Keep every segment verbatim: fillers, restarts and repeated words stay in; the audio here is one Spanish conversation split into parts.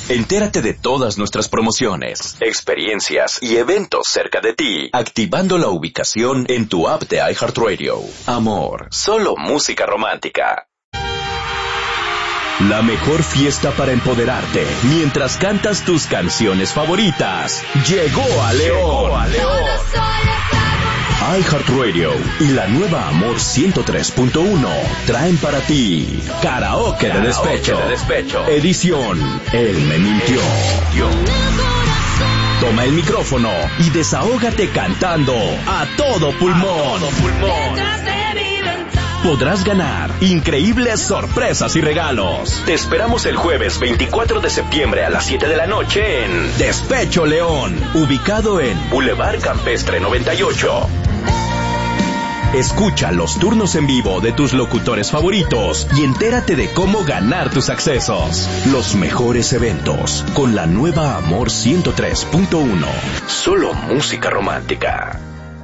Entérate de todas nuestras promociones, experiencias y eventos cerca de ti, activando la ubicación en tu app de iHeartRadio. Amor, solo música romántica. La mejor fiesta para empoderarte mientras cantas tus canciones favoritas. Llegó a León. Llegó a León. iHeartRadio y la nueva Amor ciento tres punto uno traen para ti Karaoke, Karaoke de Despecho. de Despecho. Edición Él me mintió. Toma el micrófono y desahógate cantando a todo pulmón. A todo pulmón. Podrás ganar increíbles sorpresas y regalos. Te esperamos el jueves veinticuatro de septiembre a las siete de la noche en Despecho León, ubicado en Boulevard Campestre noventa y ocho. Escucha los turnos en vivo de tus locutores favoritos y entérate de cómo ganar tus accesos. Los mejores eventos con la nueva Amor ciento tres punto uno. Solo música romántica.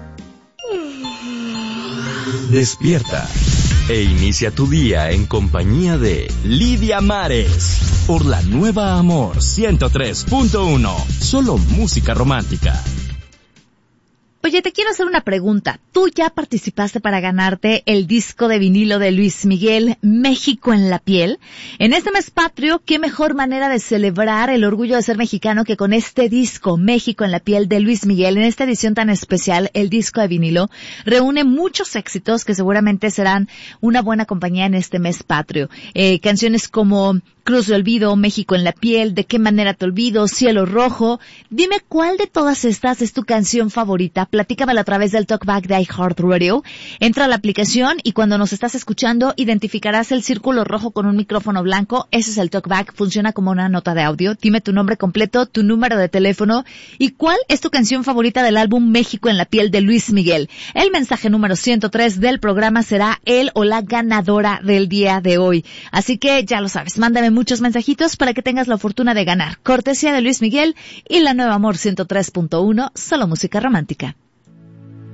Despierta e inicia tu día en compañía de Lidia Mares por la nueva Amor ciento tres punto uno. Solo música romántica. Oye, te quiero hacer una pregunta. ¿Tú ya participaste para ganarte el disco de vinilo de Luis Miguel, México en la piel? En este mes patrio, qué mejor manera de celebrar el orgullo de ser mexicano que con este disco, México en la piel de Luis Miguel. En esta edición tan especial, el disco de vinilo reúne muchos éxitos que seguramente serán una buena compañía en este mes patrio. Eh, canciones como Cruz de Olvido, México en la piel, De qué manera te olvido, Cielo Rojo. Dime cuál de todas estas es tu canción favorita. Platícamela a través del Talkback de iHeartRadio. Entra a la aplicación y cuando nos estás escuchando identificarás el círculo rojo con un micrófono blanco. Ese es el Talkback. Funciona como una nota de audio. Dime tu nombre completo, tu número de teléfono y cuál es tu canción favorita del álbum México en la piel de Luis Miguel. El mensaje número ciento tres del programa será el o la ganadora del día de hoy. Así que ya lo sabes, mándame muchos mensajitos para que tengas la fortuna de ganar. Cortesía de Luis Miguel y la nueva Amor ciento tres punto uno, solo música romántica.